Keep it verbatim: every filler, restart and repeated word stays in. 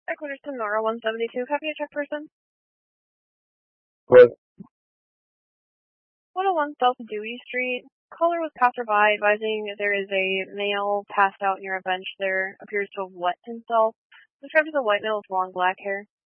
Headquarters to Nora one seventy-two. Copy a check person. What? one oh one South Dewey Street. Caller was passerby advising there is a male passed out near a bench there. Appears to have wet himself. Described as a white male with long black hair.